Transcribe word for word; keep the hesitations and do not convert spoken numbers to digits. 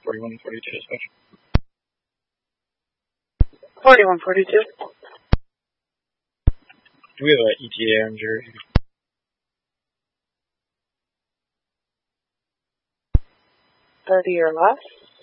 forty-one forty-two dispatch. forty-one forty-two. Do we have an E T A on Jerry? thirty or less.